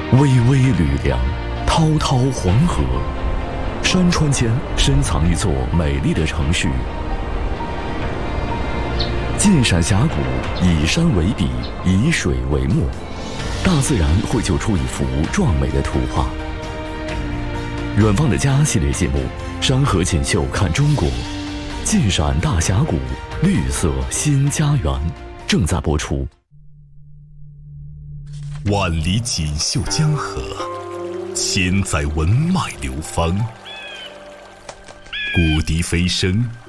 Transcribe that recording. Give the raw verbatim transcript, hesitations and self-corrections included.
巍巍吕梁，滔滔黄河，山川间深藏一座美丽的城市。晋陕峡谷以山为笔，以水为墨，大自然绘就出一幅壮美的图画。远方的家系列节目《山河锦绣看中国》，晋陕大峡谷，绿色新家园，正在播出。 万里锦绣江河，千载文脉流芳。骨笛飞声，